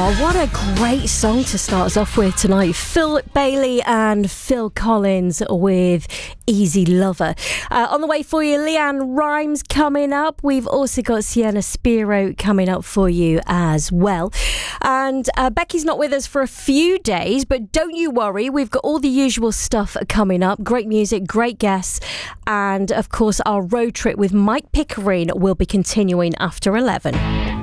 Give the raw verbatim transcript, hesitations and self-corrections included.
Oh, what a great song to start us off with tonight. Phil Bailey and Phil Collins with Easy Lover. Uh, on the way for you, Leanne Rimes coming up. We've also got Sienna Spiro coming up for you as well. And uh, Becky's not with us for a few days, but don't you worry. We've got all the usual stuff coming up. Great music, great guests. And, of course, our road trip with Mike Pickering will be continuing after eleven.